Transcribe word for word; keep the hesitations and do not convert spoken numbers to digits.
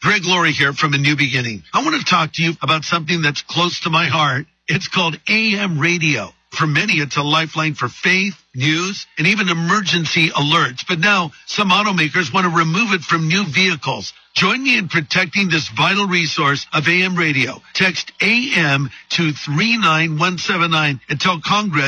Greg Laurie here from A New Beginning. I want to talk to you about something that's close to my heart. It's called A M radio. For many, it's a lifeline for faith, news, and even emergency alerts. But now, some automakers want to remove it from new vehicles. Join me in protecting this vital resource of A M radio. Text A M to three nine one seven nine and tell Congress